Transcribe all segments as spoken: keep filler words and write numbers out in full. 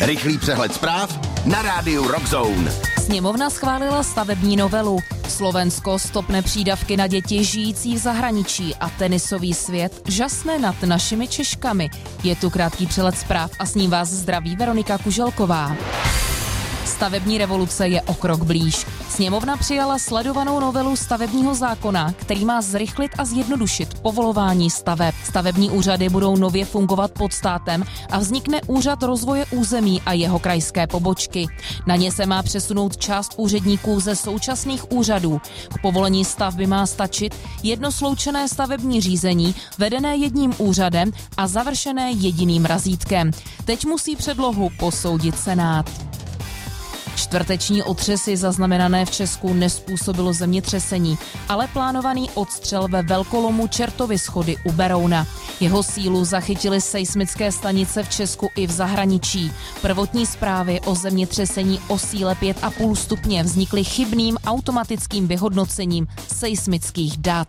Rychlý přehled zpráv na rádiu Rock Zone. Sněmovna schválila stavební novelu. Slovensko stopne přídavky na děti žijící v zahraničí a tenisový svět žasne nad našimi Češkami. Je tu krátký přehled zpráv a s ním vás zdraví Veronika Kuželková. Stavební revoluce je o krok blíž. Sněmovna přijala sledovanou novelu stavebního zákona, který má zrychlit a zjednodušit povolování staveb. Stavební úřady budou nově fungovat pod státem a vznikne úřad rozvoje území a jeho krajské pobočky. Na ně se má přesunout část úředníků ze současných úřadů. K povolení stavby má stačit jedno sloučené stavební řízení, vedené jedním úřadem a završené jediným razítkem. Teď musí předlohu posoudit Senát. Čtvrteční otřesy zaznamenané v Česku nezpůsobilo zemětřesení, ale plánovaný odstřel ve velkolomu Čertovy schody u Berouna. Jeho sílu zachytily seismické stanice v Česku i v zahraničí. Prvotní zprávy o zemětřesení o síle pět a půl stupně vznikly chybným automatickým vyhodnocením seismických dat.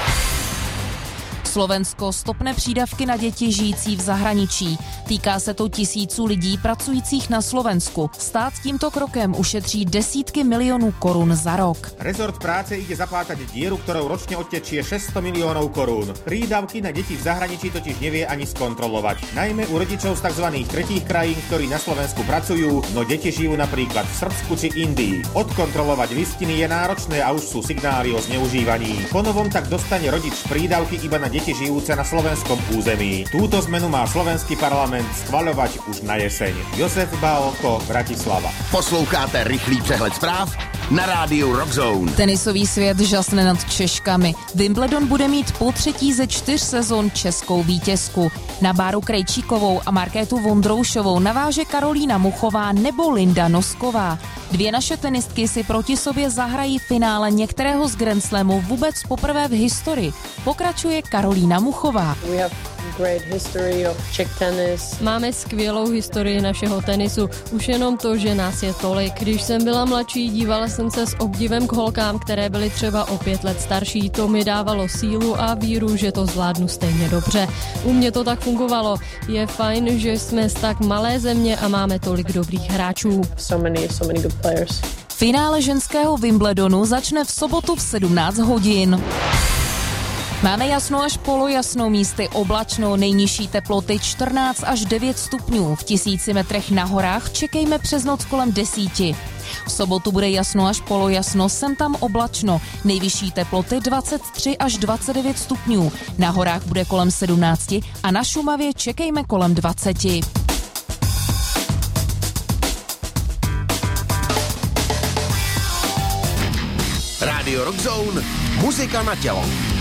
Slovensko stopne přídavky na děti žijící v zahraničí. Týká se to tisíců lidí pracujících na Slovensku. Stát tímto krokem ušetří desítky milionů korun za rok. Rezort práce ide zapátať dieru, ktorou ročne odtečie šesťsto miliónov korún. Prídavky na deti v zahraničí totiž nevie ani skontrolovať. Najmä u rodičov z tzv. Tretích krajín, ktorí na Slovensku pracujú, no deti žijú napríklad v Srbsku či Indii. Odkontrolovať listiny je náročné a už sú signály o zneužívaní. Ponovom tak dostane rodič prídavky iba na deti žijúce na slovenskom území. Túto zmenu má slovenský parlament schvaľovať už na jeseň. Josef Bálko, Bratislava. Posloucháte rychlý přehled zpráv na rádiu Rock Zone. Tenisový svět žasne nad Češkami. Wimbledon bude mít po třetí ze čtyř sezon českou vítězku. Na Báru Krejčíkovou a Markétu Vondroušovou naváže Karolína Muchová nebo Linda Nosková. Dvě naše tenistky si proti sobě zahrají finále některého z Grand Slamu vůbec poprvé v historii. Pokračuje Karolína Muchová. Máme skvělou historii našeho tenisu. Už jenom to, že nás je tolik. Když jsem byla mladší, dívala jsem se s obdivem k holkám, které byly třeba o pět let starší. To mi dávalo sílu a víru, že to zvládnu stejně dobře. U mě to tak fungovalo. Je fajn, že jsme z tak malé země a máme tolik dobrých hráčů. So many, so many good players. Finále ženského Wimbledonu začne v sobotu v sedmnáct hodin. Máme jasno až polojasno, místy oblačno, nejnižší teploty čtrnáct až devět stupňů. V tisíci metrech na horách čekejme přes noc kolem desíti. V sobotu bude jasno až polojasno, sem tam oblačno. Nejvyšší teploty dvacet tři až dvacet devět stupňů. Na horách bude kolem sedmnácti a na Šumavě čekejme kolem dvaceti. Rádio Rock Zone, muzika na tělo.